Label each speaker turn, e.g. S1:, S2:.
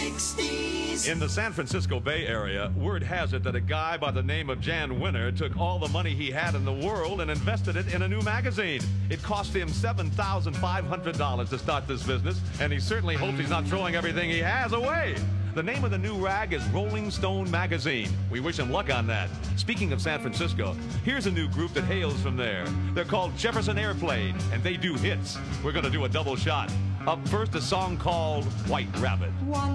S1: 60s.
S2: In the San Francisco Bay Area, word has it that a guy by the name of Jan Winter took all the money he had in the world and invested it in a new magazine. It cost him $7,500 to start this business, and he certainly hopes he's not throwing everything he has away. The name of the new rag is Rolling Stone Magazine. We wish him luck on that. Speaking of San Francisco, here's a new group that hails from there. They're called Jefferson Airplane, and they do hits. We're going to do a double shot. Up first, a song called White Rabbit.
S3: One